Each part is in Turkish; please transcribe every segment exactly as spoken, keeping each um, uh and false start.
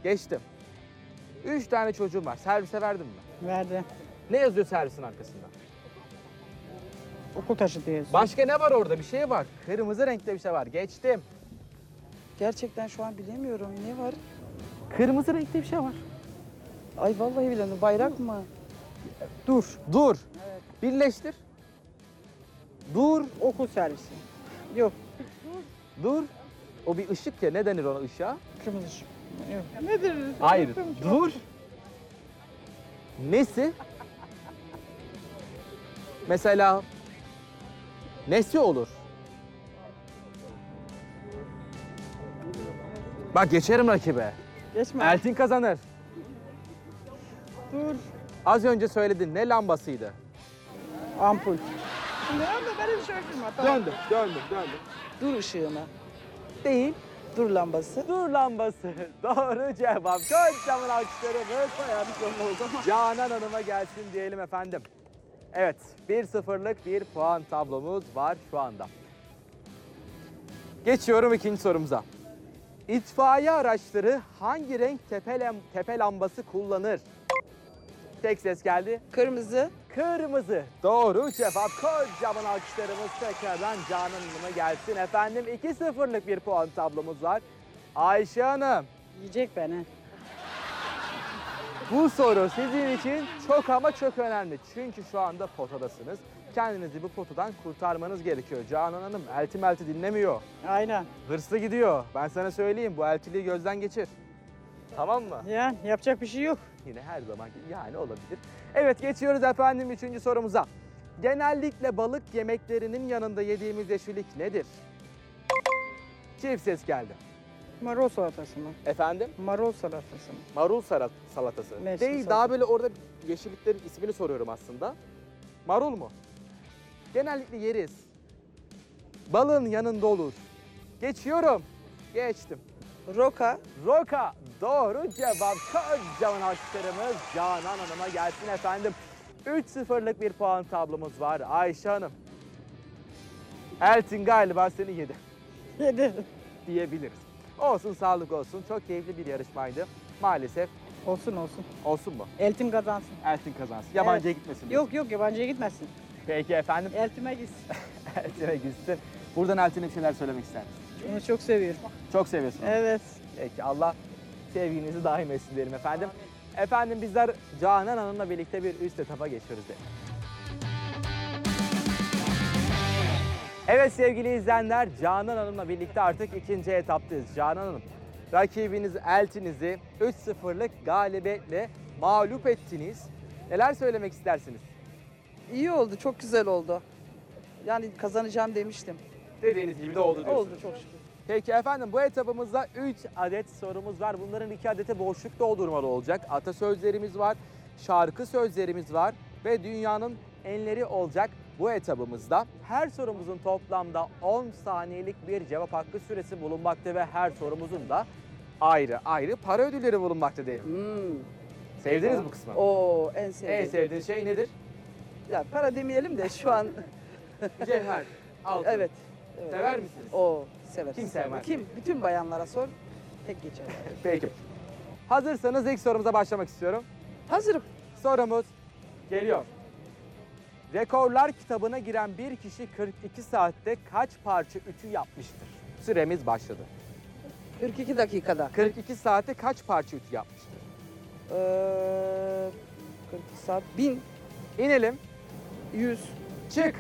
Geçtim. Üç tane çocuğum var. Servise verdin mi? Verdi. Ne yazıyor servisin arkasında? Okul taşı diye. Başka ne var orada? Bir şey var. Kırmızı renkte bir şey var. Geçtim. Gerçekten şu an bilemiyorum. Ne var? Kırmızı renkte bir şey var. Ay vallahi bilemiyorum. Bayrak mı? Dur. Dur. Birleştir. Dur. Okul servisi. Yok. Dur. O bir ışık ya. Ne denir ona ışığa? Kırmızı ışık. Yok. Nedir? Hayır. Dur. Nesi? Mesela nesi olur? Bak geçerim rakibe. Geçme. Eltin kazanır. Dur. Az önce söyledin. Ne lambasıydı? Ampul. Şimdi öyle benim şöyle hata. Döndüm, döndüm, döndüm. Dur ışığına. Değil. Dur lambası. Dur lambası. Doğru cevap. Kocaman alkışlarımız Canan Hanım'a gelsin diyelim efendim. Evet, bir sıfırlık bir puan tablomuz var şu anda. Geçiyorum ikinci sorumuza. İtfaiye araçları hangi renk tepe, lam tepe lambası kullanır? Tek ses geldi. Kırmızı. Kırmızı. Doğru cevap. Kocaman alkışlarımız tekrardan Canan Hanım'a gelsin. Efendim iki sıfırlık bir puan tablomuz var. Ayşe Hanım, Yiyecek beni. bu soru sizin için çok ama çok önemli. Çünkü şu anda potadasınız. Kendinizi bu potadan kurtarmanız gerekiyor. Canan Hanım elti melti dinlemiyor. Aynen. Hırslı gidiyor. Ben sana söyleyeyim, bu eltiliği gözden geçir. Tamam mı? Yani yapacak bir şey yok. Yine her zaman yani olabilir. Evet, geçiyoruz efendim üçüncü sorumuza. Genellikle balık yemeklerinin yanında yediğimiz yeşillik nedir? Çift ses geldi. Marul salatası mı? Efendim? Marul salatası mı? Marul salat salatası. Mevsim Değil, salatası. daha böyle orada yeşilliklerin ismini soruyorum aslında. Marul mu? Genellikle yeriz. Balığın yanında olur. Geçiyorum. Geçtim. Roka. Roka. Doğru cevap. Kocaman alkışlarımız Canan Hanım'a gelsin efendim. üç sıfırlık bir puan tablomuz var. Ayşe Hanım. Eltin galiba seni yedi Yedi. diyebiliriz. Olsun, sağlık olsun. Çok keyifli bir yarışmaydı. Maalesef Olsun olsun. olsun mu? Eltim kazansın. Eltin kazansın. Yabancıya Evet. gitmesin. diyorsun. Yok yok yabancıya gitmesin. Peki efendim. Eltime gitsin. Eltin'e gitsin. Buradan Eltin'e bir şeyler söylemek ister misin? Onu çok seviyorum. Çok seviyorsun. Evet. Peki, Allah sevginizi daim etsin diyelim efendim. Efendim bizler Canan Hanım'la birlikte bir üst etapa geçiyoruz diyelim. Evet sevgili izleyenler, Canan Hanım'la birlikte artık ikinci etaptayız. Canan Hanım, rakibiniz Eltin'izi üç sıfırlık galibiyetle mağlup ettiniz. Neler söylemek istersiniz? İyi oldu. Çok güzel oldu. Yani kazanacağım demiştim. Dediğiniz gibi de oldu diyorsunuz. Oldu çok şükür. Peki efendim, bu etapımızda üç adet sorumuz var. Bunların iki adeti boşluk doldurmalı olacak. Atasözlerimiz var, şarkı sözlerimiz var ve dünyanın enleri olacak bu etabımızda. Her sorumuzun toplamda on saniyelik bir cevap hakkı süresi bulunmakta ve her sorumuzun da ayrı ayrı para ödülleri bulunmakta değil. Hmm. Sevdiniz bu kısmı? Oo en sevdiğim. En sevdiğiniz şey nedir? Ya para demeyelim de şu an. Cevher, altın. Evet. evet. Sever misiniz? Oo sever. Kim sevmez? Kim? Bütün bayanlara sor. Tek geçer. Peki. Hazırsanız ilk sorumuza başlamak istiyorum. Hazırım. Sorumuz geliyor. Rekorlar kitabına giren bir kişi kırk iki saatte kaç parça ütü yapmıştır? Süremiz başladı. kırk iki dakikada. kırk iki saatte kaç parça ütü yapmıştır? Ee, kırk iki saat. bin, İnelim. yüz, Çık.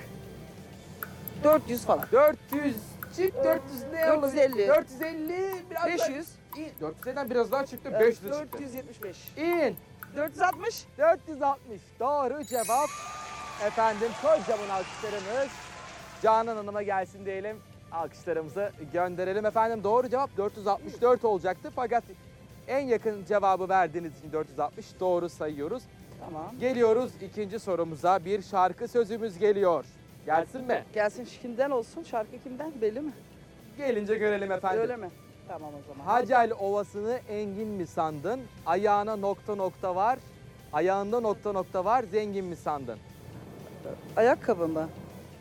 dört yüz falan. dört yüz. Çık. dört yüz ne dört yüz olabilir? elli. dört yüz elli. Biraz beş daha- yüz. İn. dört yüzden biraz daha çıktı. Evet, beş yüz çıktı. dört yüz yetmiş beş. İn. dört yüz altmış. dört yüz altmış. Doğru cevap. Efendim kocaman alkışlarımız Canan Hanım'a gelsin diyelim. Alkışlarımızı gönderelim efendim. Doğru cevap dört yüz altmış dört olacaktı. Fakat en yakın cevabı verdiğiniz için dört yüz altmış doğru sayıyoruz. Tamam. Geliyoruz ikinci sorumuza. Bir şarkı sözümüz geliyor. Gelsin mi? Gelsin kimden olsun? Şarkı kimden? Belli mi? Gelince görelim efendim. Öyle mi? Tamam o zaman. Hacel Ovası'nı engin mi sandın? Ayağına nokta nokta var. Ayağında nokta nokta var. Zengin mi sandın? Ayakkabı mı?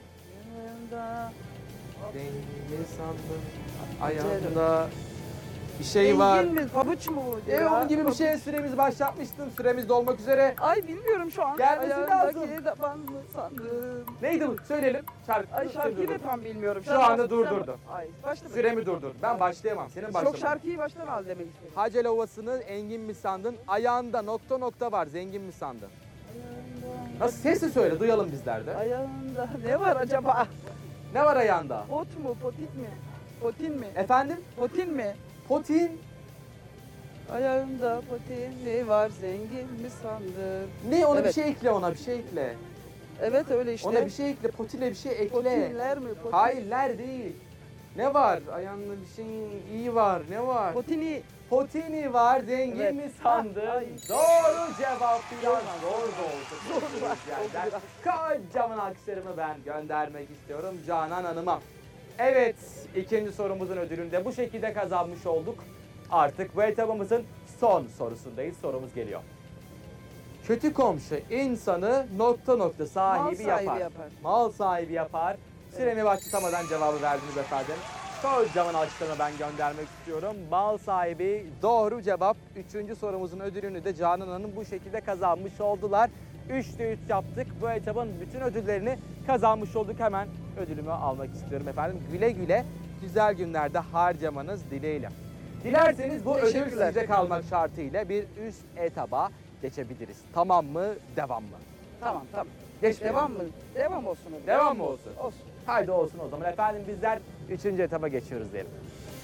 Yanında Zengin mi sandın? Ayağında bir şey var. Engin mi? Pabuç mu? E, ya? onun gibi bir şey süremizi başlatmıştın. Süremiz dolmak üzere. Ay bilmiyorum şu an. Gelmesi Ayağındaki lazım. taban mı sandım? Neydi bu? Söyleyelim. Şarkı. Ay şarkıyı da tam bilmiyorum. Şu anda başla- durdurdum. Ay başla. Süremi durdur. Ben başlayamam. Senin Çok başlaman. şarkıyı baştan al demek istedim. Hacel Ovası'nı engin mi sandın? Ayağında nokta nokta var. Zengin mi sandın? Nasıl? Sesli söyle. Duyalım bizler de. Ayağında ne var acaba? Ne var ayağında? Ot mu? Potit mi? Potin mi? Efendim? Potin mi? Potin. Ayağında potin ne var? Zengin mi sandın? Ne? Ona bir Evet. şey ekle ona. Bir şey ekle. Evet öyle işte. Ona bir şey ekle. Potile bir şey ekle. Potinler mi? Potin. Hayırler değil. Ne var? Ayağında bir şey iyi var. Ne var? Potini. Potini var. Zengin Evet. mi sandın? Ay. Doğru cevap biraz zor da olsa. Zor var. Yerden kocaman alkışlarımı ben göndermek istiyorum Canan Hanım'a. Evet, ikinci sorumuzun ödülünü de bu şekilde kazanmış olduk. Artık bu etabımızın son sorusundayız. Sorumuz geliyor. Kötü komşu insanı nokta nokta sahibi, Mal sahibi yapar. yapar. Mal sahibi yapar. Süremi başlatamadan cevabı verdiniz efendim. Kocaman alkışlarımı ben göndermek istiyorum. Mal sahibi doğru cevap. Üçüncü sorumuzun ödülünü de Canan Hanım bu şekilde kazanmış oldular. Üçte üç yaptık. Bu etabın bütün ödüllerini kazanmış olduk. Hemen ödülümü almak istiyorum efendim. Güle güle güzel günlerde harcamanız dileğiyle. Dilerseniz bu ödül Teşekkürler. size kalmak şartıyla bir üst etaba geçebiliriz. Tamam mı? Devam mı? Tamam tamam. Geçmeyelim. Devam mı? Devam olsun. öyle. Devam mı olsun? Olsun. Haydi olsun o zaman efendim, bizler üçüncü etaba geçiyoruz diyelim.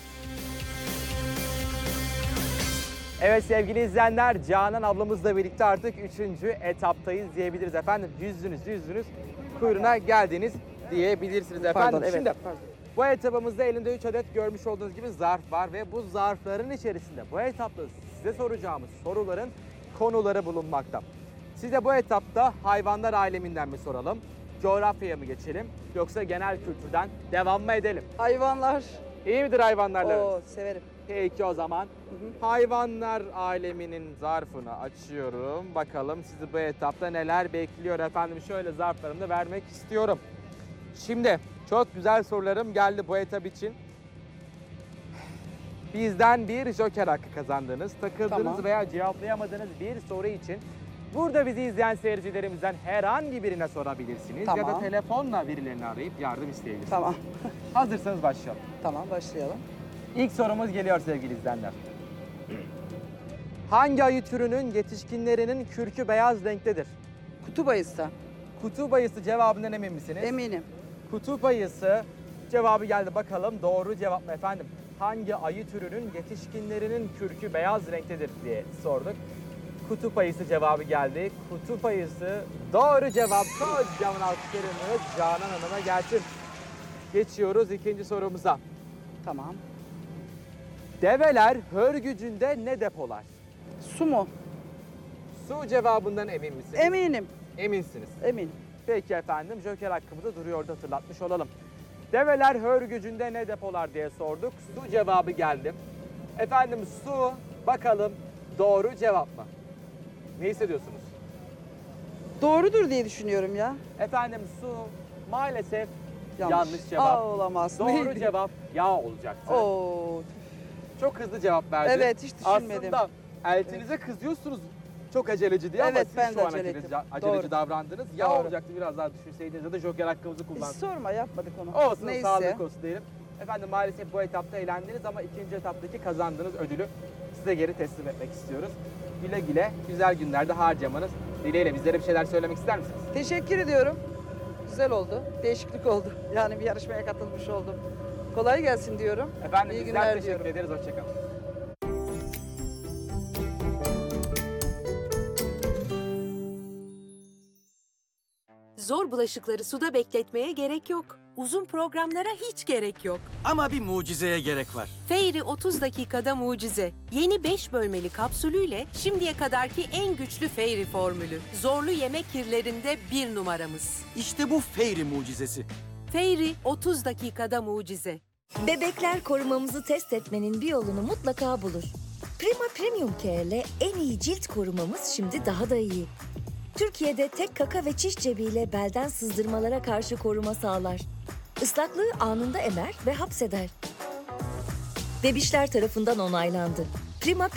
Evet sevgili izleyenler, Canan ablamızla birlikte artık üçüncü etaptayız diyebiliriz efendim. Yüzünüz yüzünüz kuyruğuna geldiniz diyebilirsiniz efendim. Pardon evet. Şimdi Pardon. bu etapımızda elinde üç adet görmüş olduğunuz gibi zarf var ve bu zarfların içerisinde bu etapta size soracağımız soruların konuları bulunmakta. Size bu etapta hayvanlar aleminden mi soralım, coğrafyaya mı geçelim yoksa genel kültürden devam mı edelim? Hayvanlar. İyi midir hayvanlarla? Oo severim. Peki o zaman hı. hayvanlar aleminin zarfını açıyorum. Bakalım sizi bu etapta neler bekliyor efendim. Şöyle zarflarımı da vermek istiyorum. Şimdi çok güzel sorularım geldi bu etap için. Bizden bir joker hakkı kazandınız. Takıldığınız Tamam. veya cevaplayamadığınız bir soru için burada bizi izleyen seyircilerimizden herhangi birine sorabilirsiniz. Ya da Tamam. telefonla birilerini arayıp yardım isteyebilirsiniz. Tamam. Hazırsanız başlayalım. Tamam başlayalım. İlk sorumuz geliyor sevgili izleyenler. Hangi ayı türünün yetişkinlerinin kürkü beyaz renktedir? Kutup ayısı. Kutup ayısı cevabından emin misiniz? Eminim. Kutup ayısı cevabı geldi, bakalım doğru cevap mı efendim? Hangi ayı türünün yetişkinlerinin kürkü beyaz renktedir diye sorduk. Kutup ayısı cevabı geldi. Kutup ayısı doğru cevap. Kocaman alkışlarımız Canan Hanım'a gelsin. Geçiyoruz ikinci sorumuza. Tamam. Develer hörgücünde ne depolar? Su mu? Su cevabından emin misiniz? Eminim. Eminsiniz. Eminim. Peki efendim, joker hakkımızda duruyordu, hatırlatmış olalım. Develer hörgücünde ne depolar diye sorduk. Su cevabı geldi. Efendim su, bakalım doğru cevap mı? Ne hissediyorsunuz? Doğrudur diye düşünüyorum ya. Efendim su maalesef Yanlış, yanlış cevap. Aa, olamaz. Doğru Neydi? cevap yağ olacaktı. Oo. Çok hızlı cevap verdi. Evet, hiç düşünmedim. Aslında eltinize kızıyorsunuz çok aceleci diye, ama Evet, siz ben şu de an acele aceleci, ettim. aceleci Doğru. davrandınız. Yağ Doğru. olacaktı, biraz daha düşünseydiniz ya da joker hakkımızı Hiç kullandınız. sorma yapmadık onu. Olsun, Neyse. sağlık olsun diyelim. Efendim maalesef bu etapta eğlendiniz ama ikinci etaptaki kazandığınız ödülü size geri teslim etmek istiyoruz. Güle güle güzel günlerde harcamanız dileğiyle. Bizlere bir şeyler söylemek ister misiniz? Teşekkür ediyorum. Güzel oldu. Değişiklik oldu. Yani bir yarışmaya katılmış oldum. Kolay gelsin diyorum. Efendim İyi bizler günler teşekkür diyorum. ederiz. Hoşçakalın. Zor bulaşıkları suda bekletmeye gerek yok. Uzun programlara hiç gerek yok. Ama bir mucizeye gerek var. Fairy otuz dakikada mucize. Yeni beş bölmeli kapsülüyle şimdiye kadarki en güçlü Fairy formülü. Zorlu yemek kirlerinde bir numaramız. İşte bu Fairy mucizesi. Fairy otuz dakikada mucize. Bebekler korumamızı test etmenin bir yolunu mutlaka bulur. Prima Premium Care ile en iyi cilt korumamız şimdi daha da iyi. Türkiye'de tek kaka ve çiş cebiyle belden sızdırmalara karşı koruma sağlar. Islaklığı anında emer ve hapseder. Bebişler tarafından onaylandı. Prima